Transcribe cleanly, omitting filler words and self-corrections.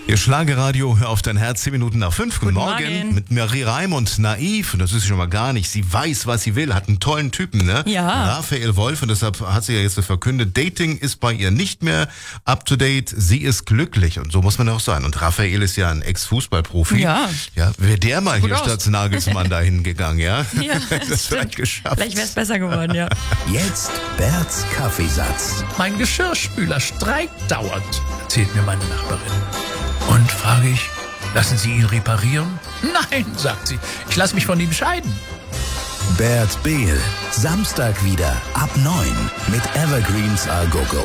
Ihr Schlagerradio, hör auf dein Herz, 10 Minuten nach 5. Guten Morgen. Mit Marie Raimund, naiv, und das ist schon mal gar nicht. Sie weiß, was sie will, hat einen tollen Typen, ne? Ja. Raphael Wolf, und deshalb hat sie ja jetzt verkündet, Dating ist bei ihr nicht mehr up to date, sie ist glücklich, und so muss man auch sein. Und Raphael ist ja ein Ex-Fußballprofi. Ja. Ja, wäre der mal Gut hier aus. statt Nagelsmann dahin gegangen, ja? Ja, das vielleicht geschafft. Vielleicht wäre es besser geworden, ja. Jetzt Berts Kaffeesatz. Mein Geschirrspüler streikt dauernd, erzählt mir meine Nachbarin. Und, frage ich, lassen Sie ihn reparieren? Nein, sagt sie, ich lasse mich von ihm scheiden. Bert Behl. Samstag wieder ab 9 mit Evergreens A Go Go.